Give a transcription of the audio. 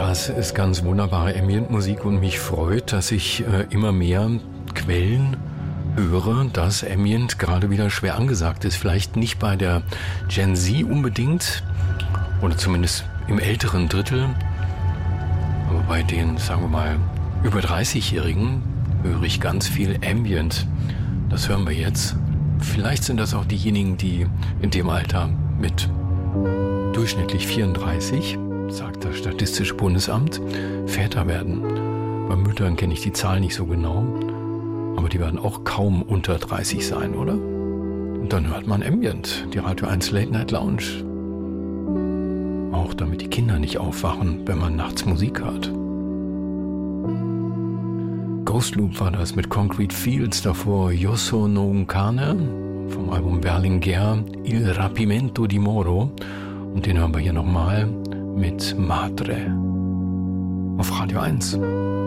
Das ist ganz wunderbare Ambient-Musik und mich freut, dass ich immer mehr Quellen höre, dass Ambient gerade wieder schwer angesagt ist. Vielleicht nicht bei der Gen Z unbedingt oder zumindest im älteren Drittel, aber bei den, sagen wir mal, über 30-Jährigen höre ich ganz viel Ambient. Das hören wir jetzt. Vielleicht sind das auch diejenigen, die in dem Alter mit durchschnittlich 34, sagt das Statistische Bundesamt, Väter werden. Bei Müttern kenne ich die Zahl nicht so genau, aber die werden auch kaum unter 30 sein, oder? Und dann hört man Ambient, die Radio 1 Late Night Lounge. Auch damit die Kinder nicht aufwachen, wenn man nachts Musik hört. Ghost Loop war das mit Concrete Fields, davor Io sono un cane vom Album Berlinguer, Il rapimento di Moro, und den hören wir hier nochmal mit Madre auf Radio 1.